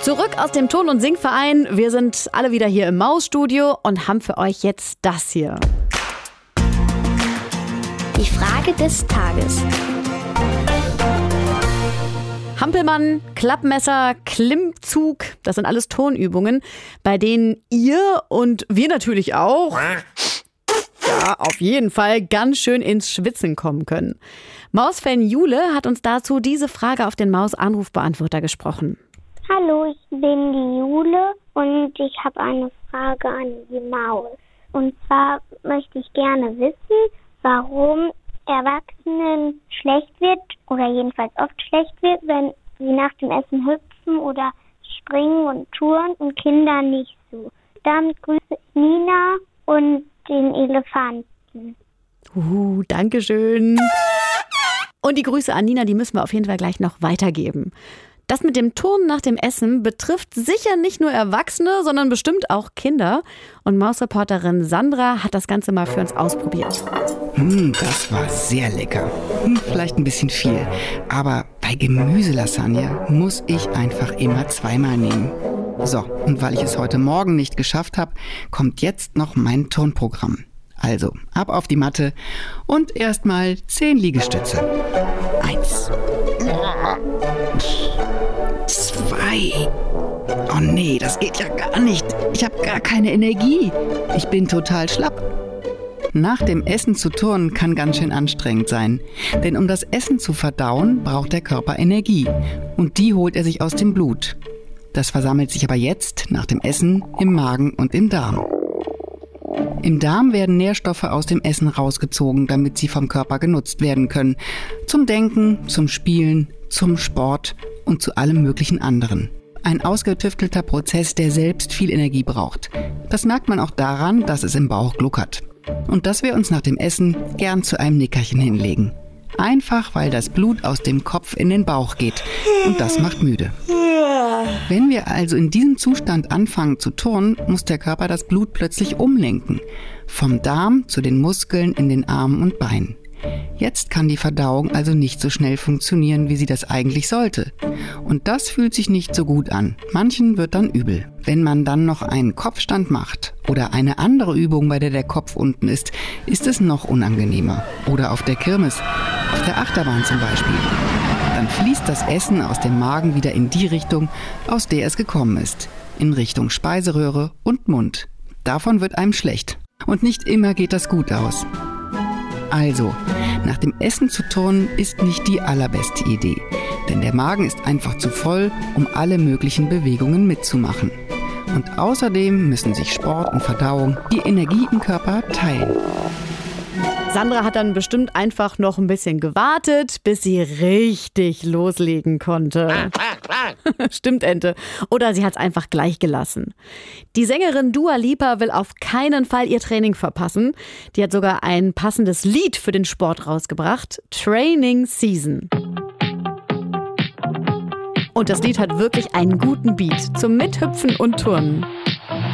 Zurück aus dem Ton- und Singverein. Wir sind alle wieder hier im Mausstudio und haben für euch jetzt das hier. Die Frage des Tages. Hampelmann, Klappmesser, Klimmzug, das sind alles Turnübungen, bei denen ihr und wir natürlich auch, ja, auf jeden Fall ganz schön ins Schwitzen kommen können. Mausfan Jule hat uns dazu diese Frage auf den Maus-Anrufbeantworter gesprochen. Hallo, ich bin die Jule und ich habe eine Frage an die Maus. Und zwar möchte ich gerne wissen, warum Erwachsenen schlecht wird oder jedenfalls oft schlecht wird, wenn sie nach dem Essen hüpfen oder springen und touren und Kinder nicht so. Damit grüße ich Nina und den Elefanten. Danke schön. Und die Grüße an Nina, die müssen wir auf jeden Fall gleich noch weitergeben. Das mit dem Turnen nach dem Essen betrifft sicher nicht nur Erwachsene, sondern bestimmt auch Kinder. Und Mausreporterin Sandra hat das Ganze mal für uns ausprobiert. Das war sehr lecker. Vielleicht ein bisschen viel. Aber bei Gemüselasagne muss ich einfach immer zweimal nehmen. So, und weil ich es heute Morgen nicht geschafft habe, kommt jetzt noch mein Turnprogramm. Also, ab auf die Matte und erstmal 10 Liegestütze. 1. 2. Oh nee, das geht ja gar nicht. Ich habe gar keine Energie. Ich bin total schlapp. Nach dem Essen zu turnen kann ganz schön anstrengend sein. Denn um das Essen zu verdauen, braucht der Körper Energie. Und die holt er sich aus dem Blut. Das versammelt sich aber jetzt, nach dem Essen, im Magen und im Darm. Im Darm werden Nährstoffe aus dem Essen rausgezogen, damit sie vom Körper genutzt werden können. Zum Denken, zum Spielen, zum Sport und zu allem möglichen anderen. Ein ausgetüftelter Prozess, der selbst viel Energie braucht. Das merkt man auch daran, dass es im Bauch gluckert. Und dass wir uns nach dem Essen gern zu einem Nickerchen hinlegen. Einfach, weil das Blut aus dem Kopf in den Bauch geht. Und das macht müde. Wenn wir also in diesem Zustand anfangen zu turnen, muss der Körper das Blut plötzlich umlenken. Vom Darm zu den Muskeln in den Armen und Beinen. Jetzt kann die Verdauung also nicht so schnell funktionieren, wie sie das eigentlich sollte. Und das fühlt sich nicht so gut an. Manchen wird dann übel. Wenn man dann noch einen Kopfstand macht oder eine andere Übung, bei der Kopf unten ist, ist es noch unangenehmer. Oder auf der Kirmes, auf der Achterbahn zum Beispiel. Dann fließt das Essen aus dem Magen wieder in die Richtung, aus der es gekommen ist. In Richtung Speiseröhre und Mund. Davon wird einem schlecht. Und nicht immer geht das gut aus. Also, nach dem Essen zu turnen ist nicht die allerbeste Idee. Denn der Magen ist einfach zu voll, um alle möglichen Bewegungen mitzumachen. Und außerdem müssen sich Sport und Verdauung die Energie im Körper teilen. Sandra hat dann bestimmt einfach noch ein bisschen gewartet, bis sie richtig loslegen konnte. Stimmt, Ente. Oder sie hat es einfach gleich gelassen. Die Sängerin Dua Lipa will auf keinen Fall ihr Training verpassen. Die hat sogar ein passendes Lied für den Sport rausgebracht. Training Season. Und das Lied hat wirklich einen guten Beat zum Mithüpfen und Turnen.